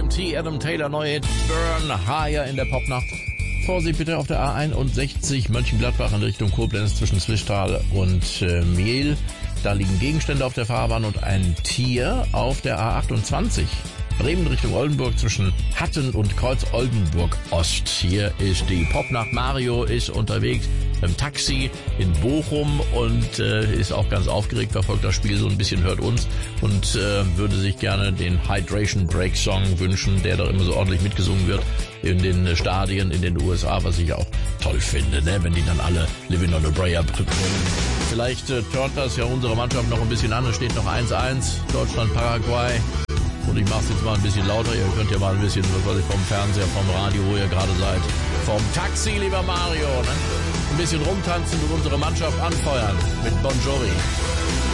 EMT, Adam Taylor, neue Hit Burn Higher in der Popnacht. Vorsicht bitte auf der A61 Mönchengladbach in Richtung Koblenz zwischen Zwischtal und Mehl. Da liegen Gegenstände auf der Fahrbahn und ein Tier auf der A28. Bremen Richtung Oldenburg zwischen Hatten und Kreuz Oldenburg Ost. Hier ist die Popnacht. Mario ist unterwegs im Taxi in Bochum und ist auch ganz aufgeregt, verfolgt das Spiel so ein bisschen, hört uns und würde sich gerne den Hydration Break Song wünschen, der doch immer so ordentlich mitgesungen wird in den Stadien in den USA, was ich auch toll finde, ne? Wenn die dann alle Living on a Prayer bringen. Vielleicht turnt das ja unsere Mannschaft noch ein bisschen an. Es steht noch 1-1, Deutschland, Paraguay. Und ich mache es jetzt mal ein bisschen lauter. Ihr könnt ja mal ein bisschen, was weiß ich, vom Fernseher, vom Radio, wo ihr gerade seid. Vom Taxi, lieber Mario. Ne? Ein bisschen rumtanzen und unsere Mannschaft anfeuern mit Bon Jovi.